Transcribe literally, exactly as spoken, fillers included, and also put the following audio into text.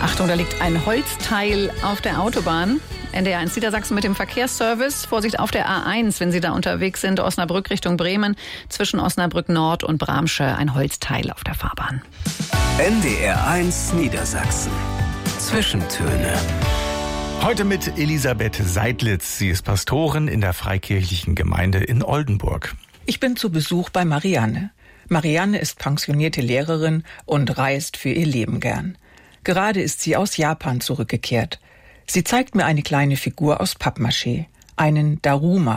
Achtung, da liegt ein Holzteil auf der Autobahn. N D R eins Niedersachsen mit dem Verkehrsservice. Vorsicht auf der A eins, wenn Sie da unterwegs sind. Osnabrück Richtung Bremen. Zwischen Osnabrück Nord und Bramsche ein Holzteil auf der Fahrbahn. N D R eins Niedersachsen. Zwischentöne. Heute mit Elisabeth Seidlitz. Sie ist Pastorin in der Freikirchlichen Gemeinde in Oldenburg. Ich bin zu Besuch bei Marianne. Marianne ist pensionierte Lehrerin und reist für ihr Leben gern. Gerade ist sie aus Japan zurückgekehrt. Sie zeigt mir eine kleine Figur aus Pappmaché, einen Daruma.